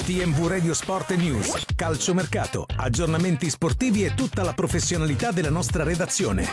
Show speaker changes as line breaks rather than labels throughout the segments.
TMV Radio Sport e News, calciomercato, aggiornamenti sportivi e tutta la professionalità della nostra redazione.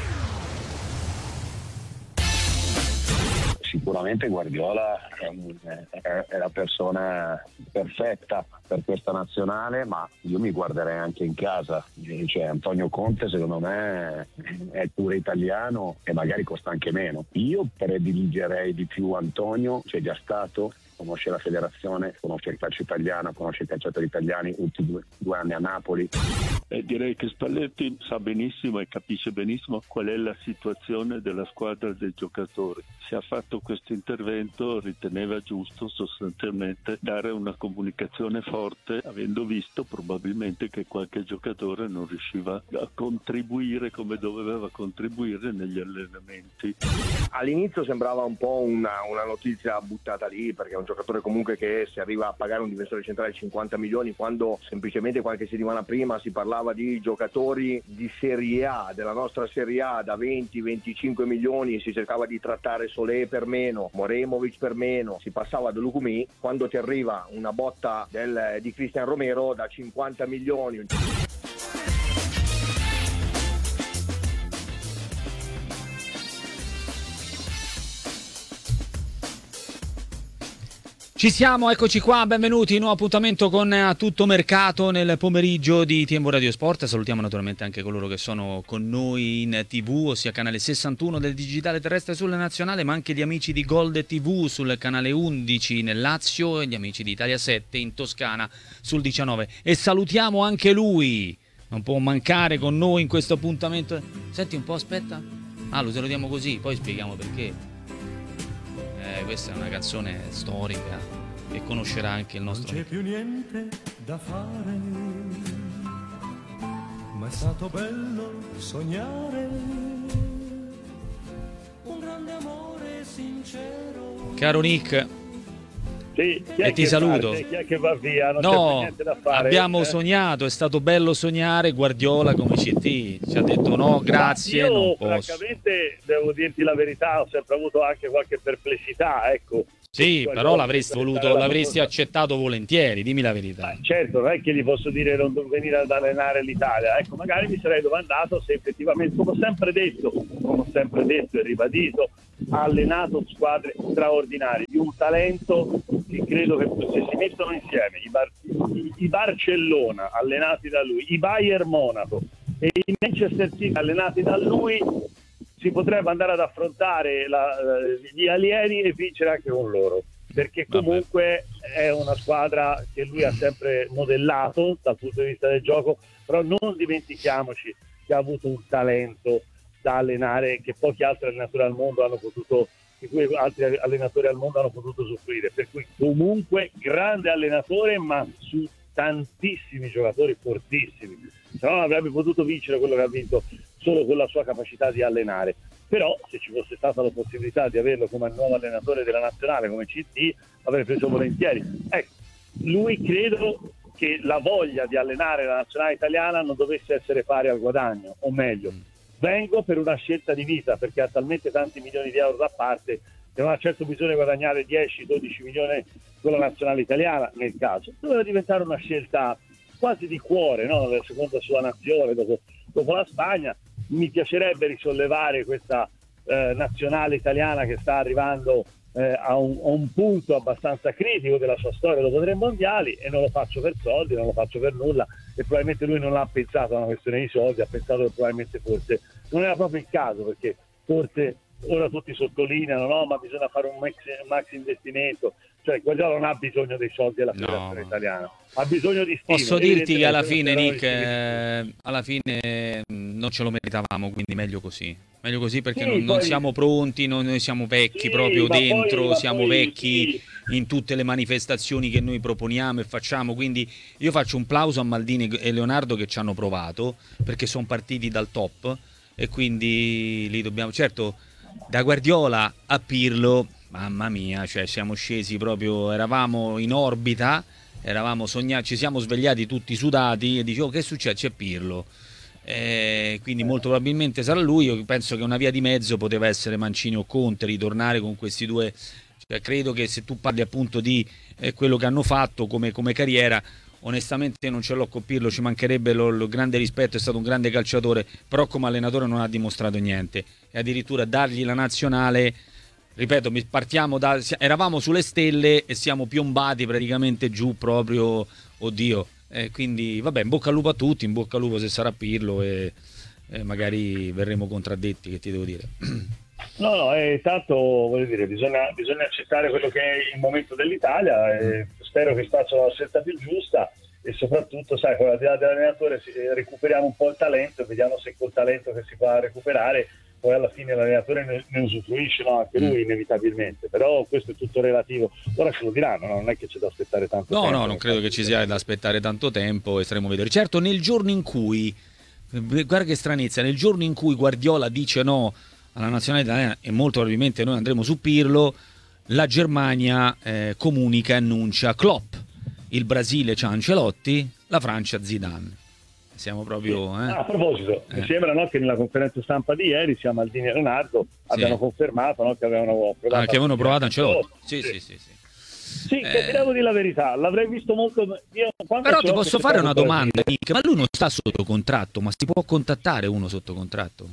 Sicuramente Guardiola è la persona perfetta per questa nazionale, ma io mi guarderei anche in casa. Cioè, Antonio Conte secondo me è pure italiano e magari costa anche meno. Io prediligerei di più Antonio, c'è già stato, conosce la federazione, conosce il calcio italiano, conosce i calciatori italiani, ultimi due anni a Napoli.
Direi che Spalletti sa benissimo e capisce benissimo qual è la situazione della squadra dei giocatori. Se ha fatto questo intervento riteneva giusto sostanzialmente dare una comunicazione forte, avendo visto probabilmente che qualche giocatore non riusciva a contribuire come doveva contribuire negli allenamenti.
All'inizio sembrava un po' una notizia buttata lì, perché è un giocatore comunque che se arriva a pagare un difensore centrale 50 milioni, quando semplicemente qualche settimana prima si parlava di giocatori di Serie A, della nostra Serie A, da 20-25 milioni, si cercava di trattare Solé per meno, Moremovic per meno, si passava da Lucumí. Quando ti arriva una botta di Cristian Romero da 50 milioni...
Ci siamo, eccoci qua, benvenuti, nuovo appuntamento con A Tutto Mercato nel pomeriggio di TMV Radio Sport. Salutiamo naturalmente anche coloro che sono con noi in TV, ossia canale 61 del digitale terrestre sulle nazionale, ma anche gli amici di Gold TV sul canale 11 nel Lazio e gli amici di Italia 7 in Toscana sul 19. E salutiamo anche lui, non può mancare con noi in questo appuntamento. Senti un po', aspetta. Lo salutiamo così, poi spieghiamo perché. Questa è una canzone storica e conoscerà anche il nostro...
Non c'è più niente da fare, ma è stato bello sognare un grande amore sincero.
Caro Nick,
Sì,
e ti saluto.
Chi è che va via? Non c'è
No,
più niente da fare.
abbiamo sognato, è stato bello sognare. Guardiola come CT ci ha detto no, grazie,
io,
non posso.
francamente, devo dirti la verità, ho sempre avuto anche qualche perplessità, ecco.
Sì, però l'avresti accettato volentieri, dimmi la verità.
Certo, non è che gli posso dire non venire ad allenare l'Italia, ecco, magari mi sarei domandato se effettivamente, come ho sempre detto e ribadito, ha allenato squadre straordinarie, di un talento che credo che se si mettono insieme i Barcellona allenati da lui, i Bayern Monaco e i Manchester City allenati da lui, si potrebbe andare ad affrontare gli alieni e vincere anche con loro, perché comunque è una squadra che lui ha sempre modellato dal punto di vista del gioco, però non dimentichiamoci che ha avuto un talento da allenare che pochi altri allenatori al mondo hanno potuto, di cui altri allenatori al mondo hanno potuto usufruire, per cui comunque grande allenatore, ma su tantissimi giocatori fortissimi, se no avrebbe potuto vincere quello che ha vinto solo con la sua capacità di allenare. Però se ci fosse stata la possibilità di averlo come nuovo allenatore della nazionale, come CT, avrei preso volentieri. Ecco, lui credo che la voglia di allenare la nazionale italiana non dovesse essere pari al guadagno, o meglio, vengo per una scelta di vita, perché ha talmente tanti milioni di euro da parte che non ha certo bisogno di guadagnare 10-12 milioni con la nazionale italiana, nel caso. Doveva diventare una scelta quasi di cuore, no? La seconda sua nazione dopo la Spagna. Mi piacerebbe risollevare questa nazionale italiana che sta arrivando a un punto abbastanza critico della sua storia dopo 3 mondiali, e non lo faccio per soldi, non lo faccio per nulla, e probabilmente lui non ha pensato a una questione di soldi, ha pensato che probabilmente forse non era proprio il caso, perché forse ora tutti sottolineano no, ma bisogna fare un max investimento. Cioè Guardiola non ha bisogno dei soldi della federazione italiana, ha bisogno di stime.
Posso dirti che alla fine, Nick, alla fine non ce lo meritavamo, quindi meglio così perché
sì,
non siamo pronti, noi siamo vecchi proprio dentro, siamo vecchi in tutte le manifestazioni che noi proponiamo e facciamo, quindi io faccio un plauso a Maldini e Leonardo che ci hanno provato, perché sono partiti dal top e quindi li dobbiamo, certo, da Guardiola a Pirlo. Mamma mia, cioè siamo scesi proprio, eravamo in orbita, eravamo sognati, ci siamo svegliati tutti sudati e dicevo che succede? C'è Pirlo. Quindi molto probabilmente sarà lui. Io penso che una via di mezzo poteva essere Mancini o Conte, ritornare con questi due Cioè, credo che se tu parli appunto di quello che hanno fatto come carriera, onestamente non ce l'ho con Pirlo, ci mancherebbe, lo grande rispetto, è stato un grande calciatore, però come allenatore non ha dimostrato niente, e addirittura dargli la nazionale, ripeto, eravamo sulle stelle e siamo piombati praticamente giù proprio, oddio, quindi vabbè, in bocca al lupo a tutti, in bocca al lupo se sarà Pirlo, e magari verremo contraddetti, che ti devo dire.
No, tanto voglio dire, bisogna accettare quello che è il momento dell'Italia, e spero che facciano la scelta più giusta, e soprattutto, sai, con la dell'allenatore recuperiamo un po' il talento e vediamo se col talento che si fa recuperare poi alla fine l'allenatore ne usufruisce, no? Anche lui inevitabilmente, però questo è tutto relativo. Ora ce lo diranno, no? Non è che c'è da aspettare tanto tempo.
No, non credo che ci sia da aspettare tanto tempo, e staremo a vedere. Certo, nel giorno in cui, guarda che stranezza, nel giorno in cui Guardiola dice no alla nazionale italiana, e molto probabilmente noi andremo su Pirlo, la Germania comunica e annuncia Klopp, il Brasile c'ha Ancelotti, la Francia Zidane. Siamo proprio...
A proposito, mi sembra, no, che nella conferenza stampa di ieri sia Maldini e Leonardo abbiano confermato, no, che avevano
provato Ancelotti. Sì.
Sì, che devo dire la verità, l'avrei visto molto...
Però ti posso fare una domanda, Nick, ma lui non sta sotto contratto, ma si può contattare uno sotto contratto?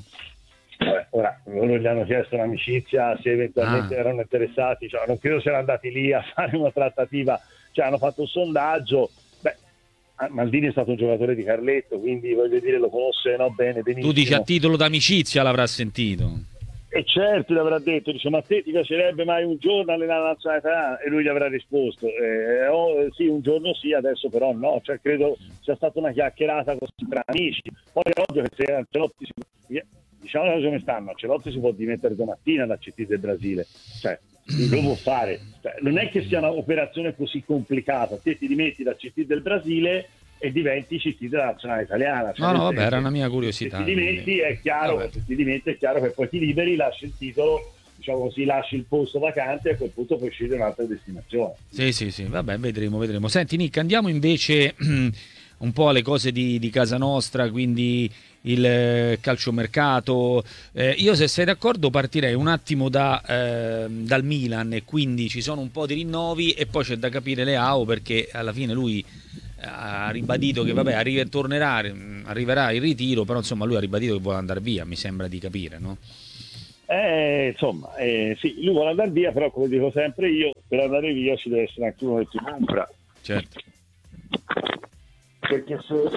Ora, loro gli hanno chiesto un'amicizia, se eventualmente erano interessati, cioè, non credo siano andati lì a fare una trattativa, cioè hanno fatto un sondaggio. Maldini è stato un giocatore di Carletto, quindi voglio dire, lo conosce, no, benissimo.
Tu dici a titolo d'amicizia l'avrà sentito?
E certo, gli avrà detto, dice, ma a te ti piacerebbe mai un giorno allenare la nazionale italiana? E lui gli avrà risposto, sì, un giorno sì, adesso però no. Cioè, credo sia stata una chiacchierata così tra amici. Poi è ovvio che se Ancelotti diciamo le cose come stanno, Ancelotti si può dimettere domattina da CT del Brasile, cioè lo può fare, cioè, non è che sia un'operazione così complicata, te ti dimetti da CT del Brasile e diventi CT della nazionale italiana, cioè,
no, vabbè, era una mia curiosità.
Se ti dimetti è chiaro, che poi ti liberi, lasci il titolo, diciamo così, lasci il posto vacante, e a quel punto puoi scegliere un'altra destinazione.
Sì, vabbè, vedremo. Senti Nick, andiamo invece un po' alle cose di casa nostra, quindi il calciomercato. Io, se sei d'accordo, partirei un attimo dal Milan, e quindi ci sono un po' di rinnovi, e poi c'è da capire Leao, perché alla fine lui ha ribadito che vabbè, arriverà il ritiro, però insomma lui ha ribadito che vuole andare via, mi sembra di capire, no?
Sì, lui vuole andare via, però come dico sempre io, per andare via ci deve essere anche uno che ti compra.
Certo.
Perché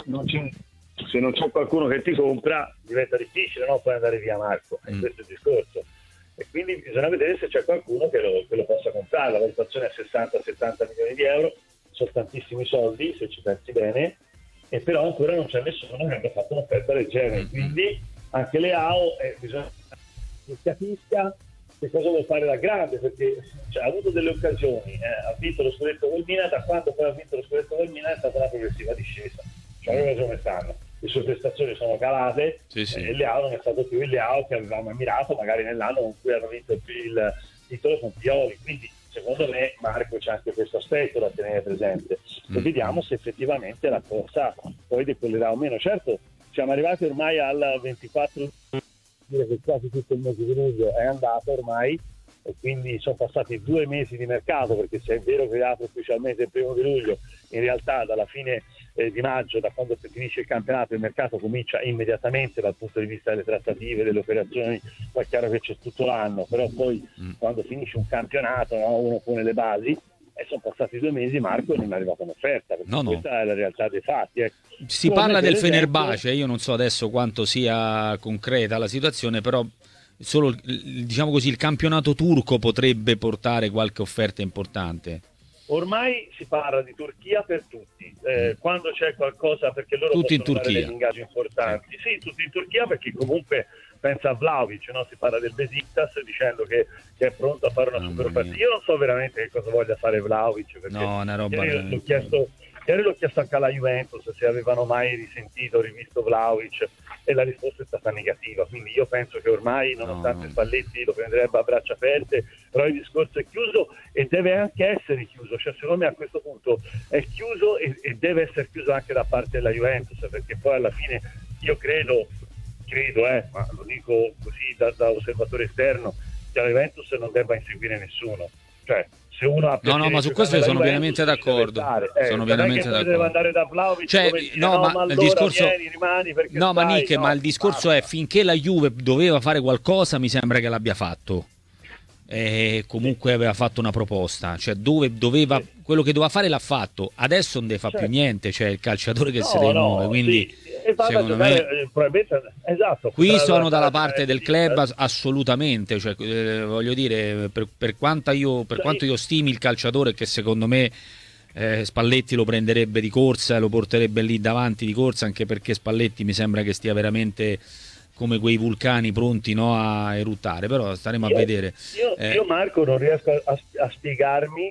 se non c'è qualcuno che ti compra diventa difficile, no? Poi andare via, Marco, è questo il discorso, e quindi bisogna vedere se c'è qualcuno che lo possa comprare. La valutazione è 60-70 milioni di euro, sono tantissimi soldi se ci pensi bene, e però ancora non c'è nessuno che abbia fatto un'offerta del genere, quindi anche Leao bisogna che capisca che cosa vuole fare da grande, perché ha avuto delle occasioni, ha vinto lo scudetto col Milan, da quando poi ha vinto lo scudetto col Milan è stata una progressiva discesa, cioè come stanno, le sue prestazioni sono calate, e Leao non è stato più il Leao che avevamo ammirato magari nell'anno con cui hanno vinto il titolo con Pioli, quindi secondo me, Marco, c'è anche questo aspetto da tenere presente, e vediamo se effettivamente la corsa poi decollerà o meno. Certo, siamo arrivati ormai al 24, dire che quasi tutto il mese di luglio è andato ormai, e quindi sono passati 2 mesi di mercato, perché se è vero che è dato ufficialmente il 1° di luglio, in realtà dalla fine di maggio, da quando si finisce il campionato, il mercato comincia immediatamente dal punto di vista delle trattative, delle operazioni. Poi è chiaro che c'è tutto l'anno, però poi quando finisce un campionato, no, uno pone le basi, e sono passati 2 mesi, Marco, e non è arrivata un'offerta, perché questa è la realtà dei fatti.
Si parla del Fenerbahce, io non so adesso quanto sia concreta la situazione, però solo, diciamo così, il campionato turco potrebbe portare qualche offerta importante.
Ormai si parla di Turchia per tutti, quando c'è qualcosa, perché loro
tutti
possono
in Turchia,
dare degli ingaggi importanti. Sì, tutti in Turchia, perché comunque pensa a Vlahovic, no? Si parla del Besiktas dicendo che è pronto a fare una super offerta. Io non so veramente che cosa voglia fare Vlahovic, perché
una roba
l'ho chiesto anche alla Juventus se avevano mai risentito, rivisto Vlahovic, e la risposta è stata negativa, quindi io penso che ormai, nonostante Spalletti lo prenderebbe a braccia aperte, però il discorso è chiuso, e deve anche essere chiuso, cioè secondo me a questo punto è chiuso, e deve essere chiuso anche da parte della Juventus, perché poi alla fine io credo, ma lo dico così da osservatore esterno, che la Juventus non debba inseguire nessuno, cioè se uno ha
No, ma su questo io sono pienamente d'accordo. Sono pienamente d'accordo.
Deve andare da Vlahovic,
cioè, ma
allora
il discorso
rimani perché
no, ma
stai,
Nick, ma il discorso è finché la Juve doveva fare qualcosa, mi sembra che l'abbia fatto. Comunque aveva fatto una proposta, cioè doveva quello che doveva fare l'ha fatto, adesso non deve fa più niente, cioè il calciatore che se ne muove, quindi secondo me
probabilmente esatto,
qui sono dalla parte del club assolutamente, cioè, voglio dire per quanto io stimi il calciatore, che secondo me Spalletti lo prenderebbe di corsa e lo porterebbe lì davanti di corsa, anche perché Spalletti mi sembra che stia veramente come quei vulcani pronti, no, a eruttare, però staremo a vedere.
Io Marco non riesco a spiegarmi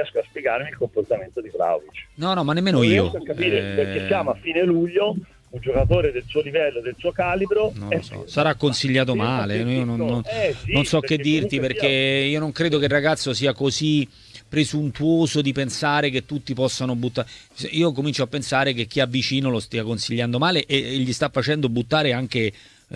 il comportamento di Vlahovic.
No, ma nemmeno
non
io.
Riesco a capire perché siamo a fine luglio, un giocatore del suo livello, del suo calibro,
sarà consigliato male, io non so che dirti, perché io non credo che il ragazzo sia così presuntuoso di pensare che tutti possano buttare. Io comincio a pensare che chi ha vicino lo stia consigliando male e gli sta facendo buttare anche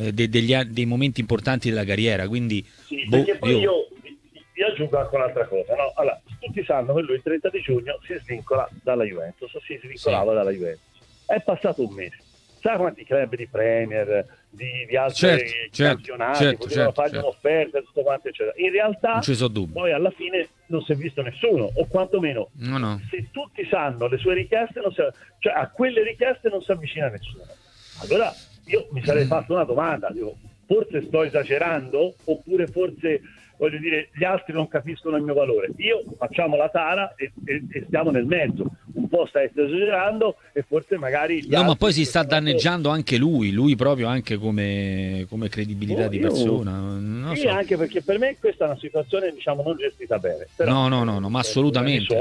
dei momenti importanti della carriera, quindi
perché poi io aggiungo anche un'altra cosa, no? Allora, tutti sanno che lui il 30 di giugno si svincola dalla Juventus, si svincolava dalla Juventus, è passato un mese, sa quanti club di Premier, di altri campionati potevano fargli un'offerta, tutto quanto eccetera. In realtà poi alla fine non si è visto nessuno, o quantomeno se tutti sanno le sue richieste, cioè a quelle richieste non si avvicina nessuno. Allora io mi sarei fatto una domanda, dico, forse sto esagerando, oppure forse, voglio dire, gli altri non capiscono il mio valore. Io facciamo la tara e stiamo nel mezzo, un po' stai esagerando e forse magari
ma poi si sta danneggiando anche lui proprio anche come credibilità di persona. Non so.
Anche perché per me questa è una situazione, diciamo, non gestita bene. Però,
no, ma assolutamente.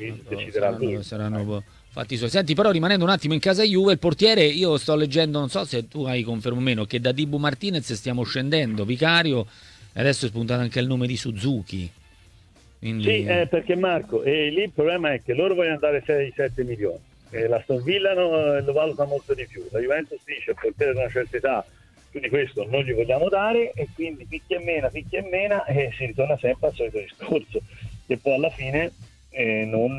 Saranno fatti suoi. Senti, però rimanendo un attimo in casa Juve, il portiere, io sto leggendo, non so se tu hai conferma o meno, che da Dibu Martinez stiamo scendendo, Vicario, e adesso è spuntato anche il nome di Suzuki. Quindi... Sì,
perché Marco, lì il problema è che loro vogliono dare 6-7 milioni, la Aston Villa lo valuta molto di più, la Juventus dice il portiere di una certa età, quindi questo non gli vogliamo dare, e quindi picchia e mena, e si ritorna sempre al solito discorso, che poi alla fine non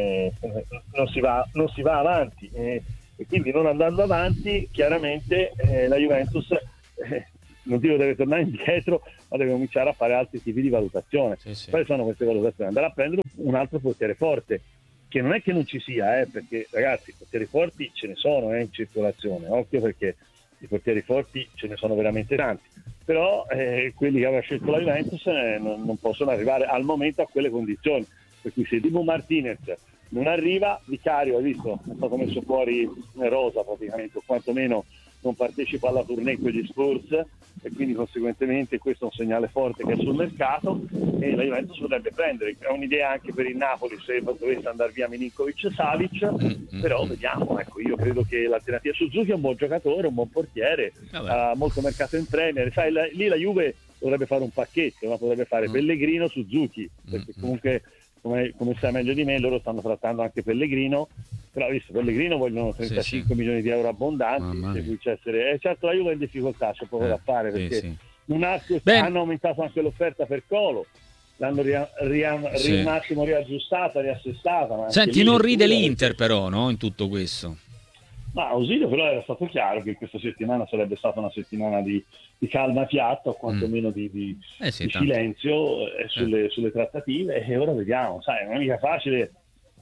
si va avanti, e quindi non andando avanti chiaramente la Juventus non dico deve tornare indietro, ma deve cominciare a fare altri tipi di valutazione. Quali sono queste valutazioni? Andare a prendere un altro portiere forte, che non è che non ci sia, perché ragazzi, portieri forti ce ne sono in circolazione, occhio, perché i portieri forti ce ne sono veramente tanti, però quelli che aveva scelto la Juventus non possono arrivare al momento a quelle condizioni, per cui se Dibu Martinez non arriva, Vicario, hai visto, è stato messo fuori rosa praticamente, o quantomeno non partecipa alla tournée quegli Spurs, e quindi conseguentemente questo è un segnale forte che è sul mercato, e la Juventus potrebbe prendere. È un'idea anche per il Napoli se dovesse andare via Milinkovic-Savic, però vediamo, ecco, io credo che l'alternativa Suzuki è un buon giocatore, un buon portiere, ha molto mercato in Premier, sai, lì la Juve dovrebbe fare un pacchetto, ma potrebbe fare Pellegrino, Suzuki, perché comunque come sai meglio di me, loro stanno trattando anche Pellegrino, però visto Pellegrino vogliono 35 milioni di euro abbondanti, certo la Juve è in difficoltà, c'è poco da fare, perché hanno aumentato anche l'offerta per Colo, l'hanno un attimo riaggiustata, riassestata. Ma
senti, non ride l'Inter però, no, in tutto questo?
Ma Ausilio però era stato chiaro che questa settimana sarebbe stata una settimana di calma piatta, o quantomeno di silenzio sulle trattative, e ora vediamo, sai, non è mica facile,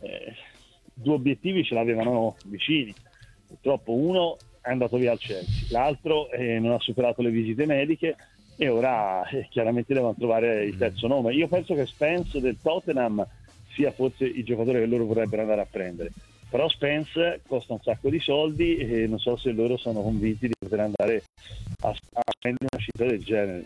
due obiettivi ce l'avevano vicini, purtroppo uno è andato via al Chelsea, l'altro non ha superato le visite mediche, e ora chiaramente devono trovare il terzo nome. Io penso che Spence del Tottenham sia forse il giocatore che loro vorrebbero andare a prendere, però Spence costa un sacco di soldi e non so se loro sono convinti di poter andare a prendere una cifra del genere.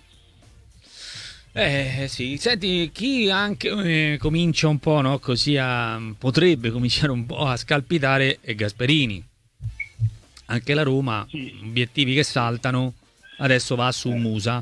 Sì, senti, chi anche comincia un po', no, così potrebbe cominciare un po' a scalpitare è Gasperini. Anche la Roma, obiettivi che saltano, adesso va su Nusa.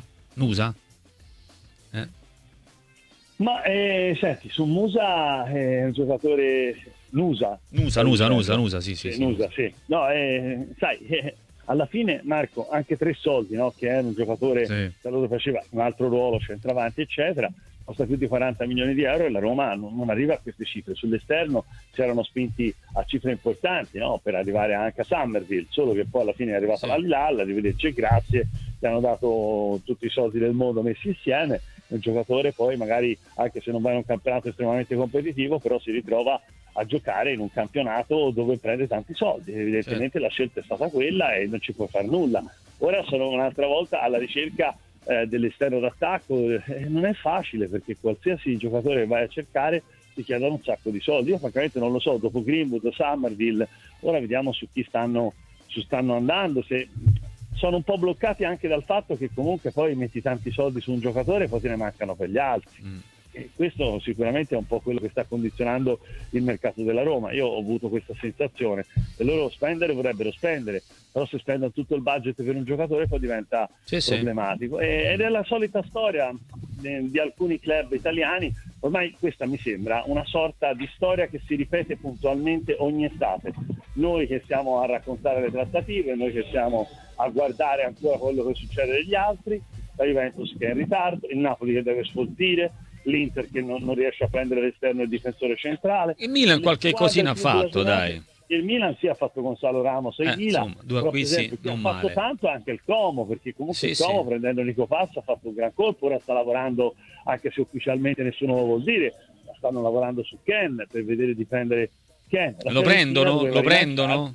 Ma senti, su Musa è un giocatore Nusa, sì. No, sai, alla fine Marco, anche Tre Soldi, no, che era un giocatore che allora faceva un altro ruolo, centravanti eccetera, costa più di 40 milioni di euro e la Roma non arriva a queste cifre. Sull'esterno si erano spinti a cifre importanti, no? Per arrivare anche a Summerville, solo che poi alla fine è arrivata l'Al-Hilal, arrivederci e grazie, ti hanno dato tutti i soldi del mondo messi insieme. Un giocatore poi magari, anche se non va in un campionato estremamente competitivo, però si ritrova a giocare in un campionato dove prende tanti soldi. Evidentemente la scelta è stata quella e non ci può fare nulla. Ora sono un'altra volta alla ricerca dell'esterno d'attacco, non è facile, perché qualsiasi giocatore che vai a cercare ti chiedono un sacco di soldi. Io francamente non lo so, dopo Greenwood, Summerville, ora vediamo su chi stanno andando, se sono un po' bloccati anche dal fatto che comunque poi metti tanti soldi su un giocatore e poi te ne mancano per gli altri. E questo sicuramente è un po' quello che sta condizionando il mercato della Roma. Io ho avuto questa sensazione, se loro vorrebbero spendere, però se spendono tutto il budget per un giocatore poi diventa problematico. Ed è la solita storia di alcuni club italiani. Ormai questa mi sembra una sorta di storia che si ripete puntualmente ogni estate. Noi che stiamo a raccontare le trattative, noi che stiamo a guardare ancora quello che succede agli altri, la Juventus che è in ritardo, il Napoli che deve sfoltire, l'Inter che non riesce a prendere l'esterno e il difensore centrale.
Il Milan qualche cosina ha fatto, dai.
Il Milan ha fatto Gonzalo Ramos e Ghila,
insomma, due acquisti non
ha fatto
male.
tanto anche il Como, perché comunque il Como prendendo Nico Pazza ha fatto un gran colpo. Ora sta lavorando, anche se ufficialmente nessuno lo vuol dire, ma stanno lavorando su Ken per vedere di prendere Ken.
Lo prendono?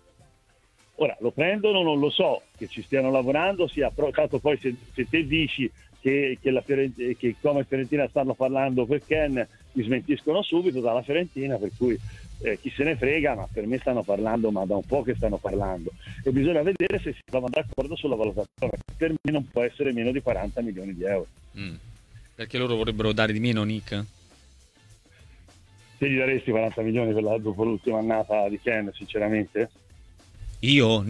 Ora lo prendono, non lo so, che ci stiano lavorando, tanto poi se te dici che come Fiorentina stanno parlando per Ken, mi smentiscono subito dalla Fiorentina, per cui chi se ne frega, ma per me stanno parlando, ma da un po' che stanno parlando, e bisogna vedere se si trovano d'accordo sulla valutazione. Per me non può essere meno di 40 milioni di euro.
Perché loro vorrebbero dare di meno, Nick?
Te gli daresti 40 milioni dopo l'ultima annata di Ken, sinceramente?
Io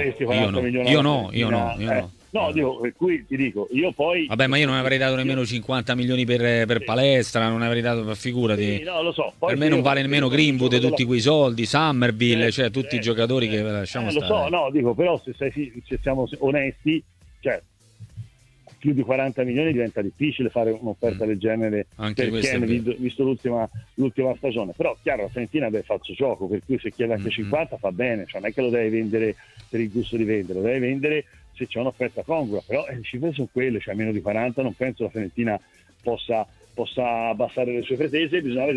no.
No, dico, per cui ti dico, io poi...
Vabbè, ma io non avrei dato nemmeno 50 milioni per palestra, non avrei dato, figurati.
Sì, no, lo so. Poi
per me non vale nemmeno Greenwood, tutti quei soldi, Summerville, cioè tutti i giocatori che lasciamo stare.
Lo so, no, dico, però se siamo onesti, cioè più di 40 milioni diventa difficile fare un'offerta del genere
anche
per Ken, visto l'ultima stagione. Però chiaro, la Fiorentina deve farci gioco, per cui se chiede anche 50 fa bene, cioè non è che lo deve vendere per il gusto di vendere, lo deve vendere se c'è un'offerta congrua, però le cifre sono quelle, cioè meno di 40 non penso la Fiorentina possa abbassare le sue pretese. Bisogna vedere